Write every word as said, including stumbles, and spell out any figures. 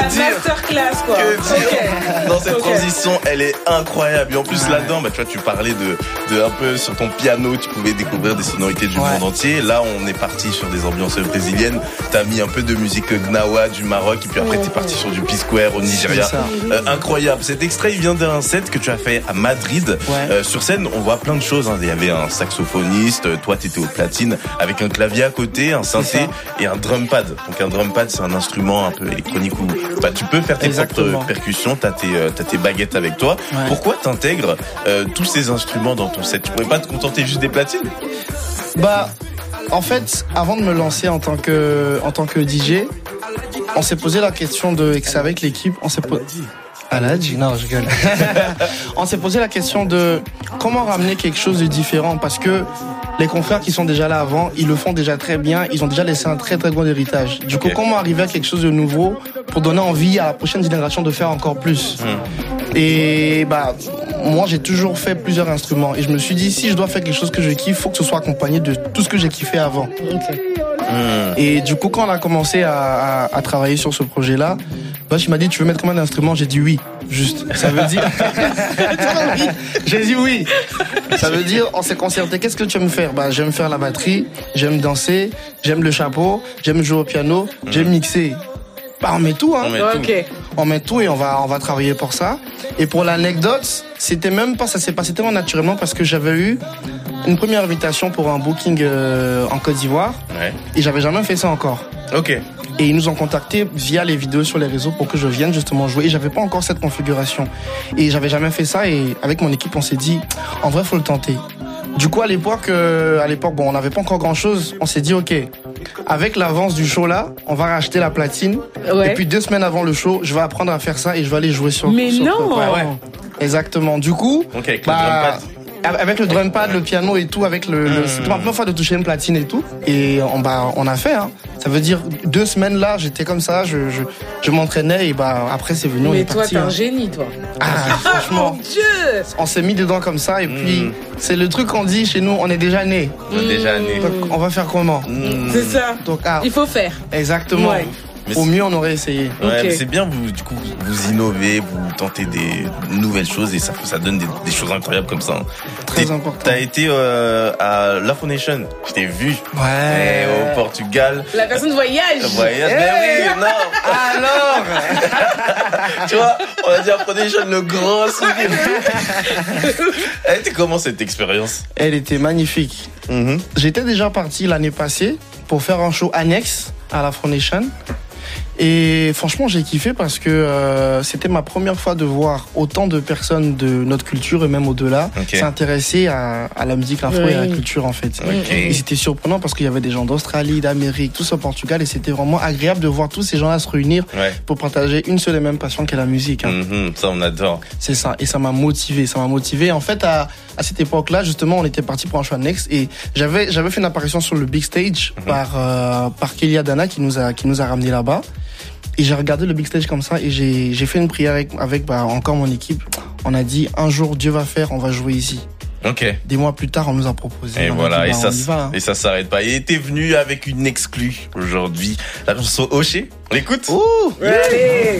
Masterclass quoi. Que dire okay. Dans cette okay. transition, elle est incroyable. Et en plus, ouais. là-dedans, bah, tu vois, tu parlais de, de un peu sur ton piano, tu pouvais découvrir des sonorités du ouais. monde entier. Là, on est parti sur des ambiances brésiliennes. T'as mis un peu de musique gnawa du Maroc, et puis après, t'es parti sur du P-Square au Nigeria. Euh, incroyable. Cet extrait, il vient d'un set que tu as fait à Madrid. Ouais. Euh, sur scène, on voit plein de choses. Hein. Il y avait un saxophoniste, toi, t'étais au platine, avec un clavier à côté, un synthé et un drum pad. Donc un drum pad, c'est un instrument un peu électronique où bah, tu peux faire tes Exactement. propres percussions, t'as tes, euh, t'as tes baguettes avec toi. Ouais. Pourquoi t'intègres euh, tous ces instruments dans ton set? Tu pourrais pas te contenter juste des platines? Bah, en fait, avant de me lancer en tant que, en tant que D J, on s'est posé la question de, et que c'est avec l'équipe, on s'est posé... Aladji, non, je gueule. On s'est posé la question de comment ramener quelque chose de différent, parce que les confrères qui sont déjà là avant, ils le font déjà très bien, ils ont déjà laissé un très très bon héritage. Du coup, okay. comment arriver à quelque chose de nouveau pour donner envie à la prochaine génération de faire encore plus. Mmh. Et bah, moi j'ai toujours fait plusieurs instruments et je me suis dit si je dois faire quelque chose que je kiffe, faut que ce soit accompagné de tout ce que j'ai kiffé avant. Okay. Mmh. Et du coup, quand on a commencé à, à, à travailler sur ce projet-là, Bosch m'a dit tu veux mettre combien d'instruments? J'ai dit oui, juste. Ça veut dire j'ai dit oui. Ça veut dire on s'est concerté. Qu'est-ce que tu aimes faire? Bah j'aime faire la batterie, j'aime danser, j'aime le chapeau, j'aime jouer au piano, mmh. j'aime mixer. Bah on met tout hein. On met, okay. tout. on met tout et on va on va travailler pour ça. Et pour l'anecdote, c'était même pas ça s'est passé tellement naturellement parce que j'avais eu une première invitation pour un booking euh, en Côte d'Ivoire ouais. et j'avais jamais fait ça encore. OK. Et ils nous ont contactés via les vidéos sur les réseaux pour que je vienne justement jouer. Et j'avais pas encore cette configuration. Et j'avais jamais fait ça. Et avec mon équipe, on s'est dit, en vrai, faut le tenter. Du coup, à l'époque, euh, à l'époque, bon, on n'avait pas encore grand chose. On s'est dit, ok, avec l'avance du show là, on va racheter la platine. Ouais. Et puis deux semaines avant le show, je vais apprendre à faire ça et je vais aller jouer sur. Mais sur non. Ouais, ouais. Exactement. Du coup, okay, avec bah, le drum pad. Avec le drum pad, le piano et tout, avec le, le c'était ma première fois de toucher une platine et tout. Et on, bah, on a fait, hein. Ça veut dire deux semaines là, j'étais comme ça, je, je, je m'entraînais et bah après c'est venu. Mais on est toi, parti, t'es un hein. génie, toi. Ah, franchement. Oh mon Dieu. On s'est mis dedans comme ça et mmh. puis c'est le truc qu'on dit chez nous, on est déjà né. On est mmh. déjà né. Donc on va faire comment? Mmh. C'est ça. Donc ah. Il faut faire. Exactement. Ouais. Mais Au mieux, on aurait essayé. Ouais, okay. mais c'est bien, vous, du coup, vous innovez, vous tentez des nouvelles choses et ça, ça donne des, des choses incroyables comme ça. Très T'es, important. T'as été euh, à l'Afro Nation, je t'ai vu. Ouais. Au Portugal. La personne voyage. Voyage, hey. mais oui, non. Alors. Tu vois, on a dit Afro Nation, le grand sourire. Elle était comment cette expérience? Elle était magnifique. Mm-hmm. J'étais déjà parti l'année passée pour faire un show annexe à l'Afro Nation. Et franchement, j'ai kiffé parce que euh, c'était ma première fois de voir autant de personnes de notre culture et même au-delà okay. s'intéresser à, à la musique afro oui. et à la culture en fait. Okay. Et c'était surprenant parce qu'il y avait des gens d'Australie, d'Amérique, tous au Portugal et c'était vraiment agréable de voir tous ces gens-là se réunir ouais. pour partager une seule et même passion qu'est la musique. Hein. Mm-hmm, ça, on adore. C'est ça. Et ça m'a motivé. Ça m'a motivé. En fait, à, à cette époque-là, justement, on était parti pour un show annexe et j'avais, j'avais fait une apparition sur le big stage mm-hmm. par, euh, par Kelly Adana qui nous a, qui nous a ramené là-bas. Et j'ai regardé le big stage comme ça et j'ai, j'ai fait une prière avec, avec bah, encore mon équipe. On a dit, un jour, Dieu va faire, on va jouer ici. Ok. Des mois plus tard, on nous a proposé. Et voilà, dit, bah, et, ça, va, hein. et ça s'arrête pas. Et t'es venu avec une exclue aujourd'hui. La chanson Oché. On l'écoute? Ouh, yeah. Allez.